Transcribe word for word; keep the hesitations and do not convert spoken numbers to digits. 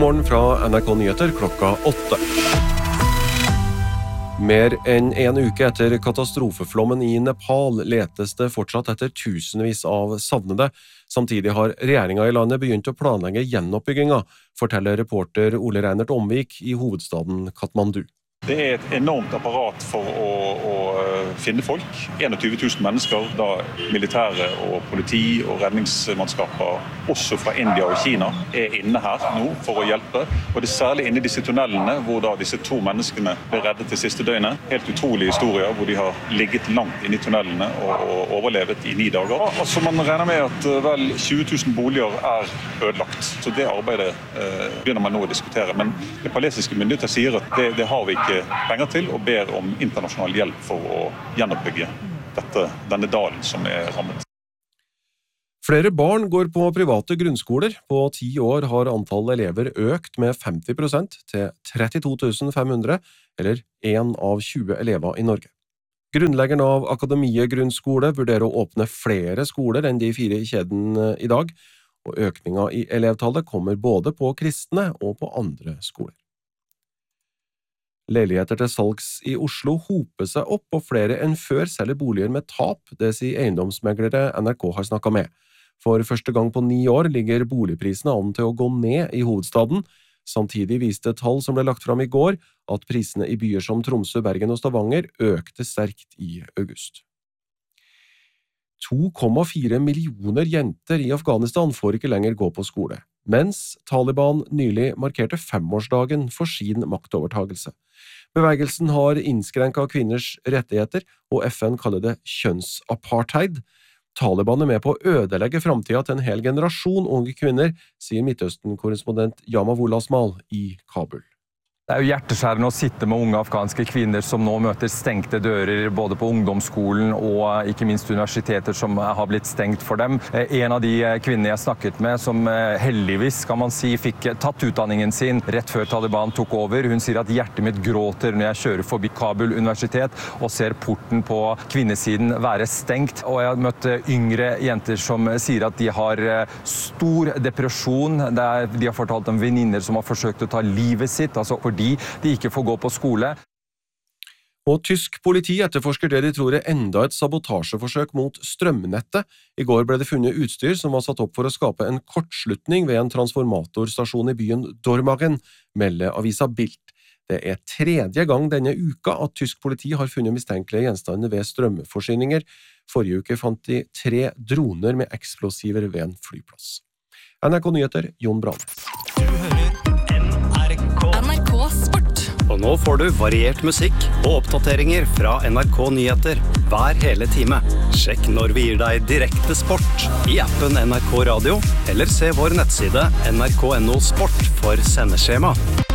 morgen fra N R K Nyheter klokka åtte. Mer enn en uke etter katastrofeflommen i Nepal letes det fortsatt etter tusenvis av savnede. Samtidig har regjeringen i landet begynt å planlegge gjenoppbygginga, forteller reporter Ole Reinert Omvik i hovedstaden Kathmandu. Det er et enormt apparat for å, å finne folk. tjueen tusen mennesker, da militære og politi og redningsmannskaper, også fra India og Kina, er inne her nå for å hjelpe. Og det er særlig inne i disse tunnelene, hvor da disse to menneskene ble reddet til siste døgnet. Helt utrolige historier, hvor de har ligget langt inne i tunnelene og, og overlevet i ni dager. Altså man regner med at vel tjue tusen boliger er ødelagt. Så det arbeidet eh, begynner man nå å diskutere. Men nepalesiske myndigheter sier at det, det har vi ikke penger til, og ber om internasjonal hjelp for å gjenoppbygge dette, denne dalen som er rammet. Flere barn går på private grunnskoler. På ti år har antall elever økt med femti prosent til trettito tusen fem hundre, eller en av tjue elever i Norge. Grunnleggeren av Akademie grunnskole vurderer å åpne flere skoler enn de fire i kjeden i dag, og økningen i elevtallet kommer både på kristne og på andre skoler. Leiligheter til salgs i Oslo hoper seg opp, og flere enn før selger boliger med tap, det sier eiendomsmeglere N R K har snakket med. For første gang på ni år ligger boligprisene an til å gå ned i hovedstaden. Samtidig viste tall som ble lagt fram i går at prisene i byer som Tromsø, Bergen og Stavanger økte sterkt i august. to komma fire millioner jenter i Afghanistan får ikke lenger gå på skole, mens Taliban nylig markerte femårsdagen for sin maktovertagelse. Bevegelsen har innskrenket kvinners rettigheter, og F N kaller det kjønnsapartheid. Taliban er med på å ødelegge fremtiden til en hel generasjon unge kvinner, sier Midtøsten-korrespondent Yamavullah Asmal i Kabul. Det er jo hjerteskjærende å sitte med unge afghanske kvinner som nå møter stengte dører både på ungdomsskolen og ikke minst universiteter som har blitt stengt for dem. En av de kvinnene jeg snakket med som heldigvis, kan man si, fikk tatt utdanningen sin rett før Taliban tok over. Hun sier at hjertet mitt gråter når jeg kjører forbi Kabul universitet og ser porten på kvinnesiden være stengt. Og jeg har møtt yngre jenter som sier at de har stor depresjon. De har fortalt om venninner som har forsøkt å ta livet sitt, altså fordi de ikke får gå på skole. Og tysk politi etterforsker det de tror er enda et sabotasjeforsøk mot strømnettet. I går ble det funnet utstyr som var satt opp for å skape en kortslutning ved en transformatorstasjon i byen Dormagen, melder avisa Bild. Det er tredje gang denne uka at tysk politi har funnet mistenkelige gjenstander ved strømforsyninger. Forrige uke fant de tre droner med eksplosiver ved en flyplass. N R K Nyheter, Jon Branes. Du hører N R K Sport. Og nå får du variert musikk og oppdateringer fra N R K Nyheter hver hele time. Sjekk når vi gir deg direkte sport i appen N R K Radio, eller se vår nettside N R K punktum no sport for sendeskjema.